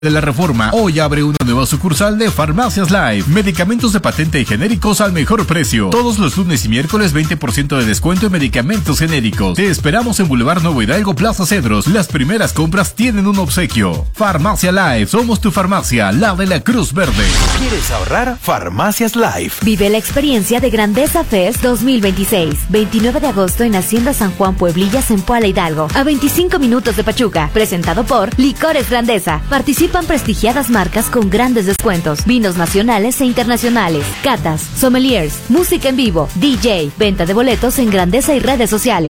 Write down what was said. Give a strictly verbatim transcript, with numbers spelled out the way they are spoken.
de la Reforma. Hoy abre una nueva sucursal de Farmacias Life. Medicamentos de patente y genéricos al mejor precio. Todos los lunes y miércoles veinte por ciento de descuento en medicamentos genéricos. Te esperamos en Boulevard Nuevo Hidalgo, Plaza Cedros. Las primeras compras tienen un obsequio. Farmacia Life. Somos tu farmacia, la de la Cruz Verde. ¿Quieres ahorrar? Farmacias Life. Vive la experiencia de Grandeza Fest dos mil veintiséis. veintinueve de agosto en Hacienda San Juan Pueblillas en Puala Hidalgo. A veinticinco minutos de Pachuca. Presentado por Licores Grandeza. Participa prestigiadas marcas con grandes descuentos, vinos nacionales e internacionales, catas, sommeliers, música en vivo, D J, venta de boletos en Grandeza y redes sociales.